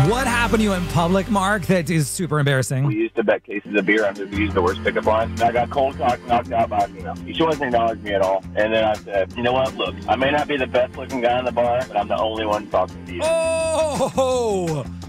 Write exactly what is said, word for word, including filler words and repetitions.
What happened to you in public, Mark, that is super embarrassing? We used to bet cases of beer on who could use the worst pickup line. And I got cold cocked, knocked out by a female. She wasn't acknowledging me at all. And then I said, you know what? Look, I may not be the best looking guy in the bar, but I'm the only one talking to you. Oh!